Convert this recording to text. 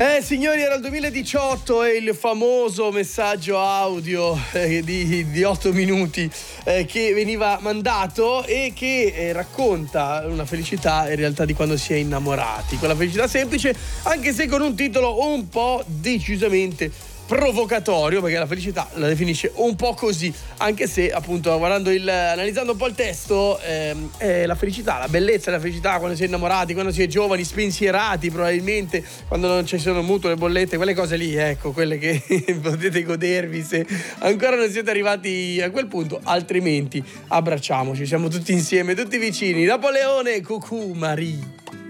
Signori, era il 2018 e il famoso messaggio audio di 8 minuti che veniva mandato e che racconta una felicità in realtà di quando si è innamorati. Quella felicità semplice, anche se con un titolo un po' decisamente provocatorio, perché la felicità la definisce un po' così, anche se appunto analizzando un po' il testo, la felicità, la bellezza della felicità quando si è innamorati, quando si è giovani, spensierati probabilmente, quando non ci sono mutuo, le bollette, quelle cose lì, ecco, quelle che potete godervi se ancora non siete arrivati a quel punto, altrimenti abbracciamoci, siamo tutti insieme, tutti vicini. Napoleone, Cucù, Marie.